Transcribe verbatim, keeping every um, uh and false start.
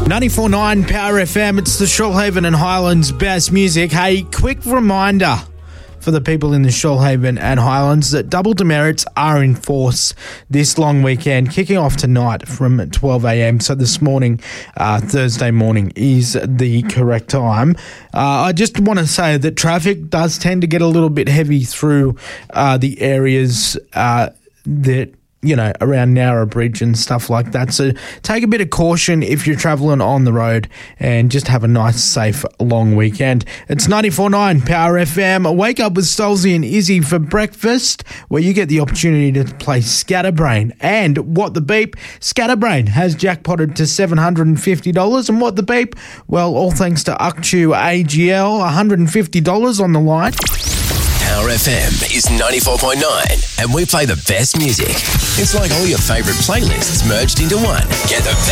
ninety-four point nine Power F M, it's the Shoalhaven and Highlands best music. Hey, quick reminder for the people in the Shoalhaven and Highlands that double demerits are in force this long weekend, kicking off tonight from twelve a.m. So this morning, uh, Thursday morning, is the correct time. Uh, I just want to say that traffic does tend to get a little bit heavy through uh, the areas uh, that you know, around Nowra Bridge and stuff like that. So take a bit of caution if you're travelling on the road and just have a nice, safe, long weekend. It's ninety-four point nine Power F M. Wake up with Stolzy and Izzy for breakfast, where you get the opportunity to play Scatterbrain. And What the Beep? Scatterbrain has jackpotted to seven hundred fifty dollars. And What the Beep? Well, all thanks to Uktu A G L, one hundred fifty dollars on the line. Power F M is ninety-four point nine, and we play the best music. It's like all your favourite playlists merged into one. Get the